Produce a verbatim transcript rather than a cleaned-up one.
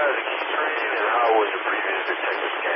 the key train, and how was the previous detective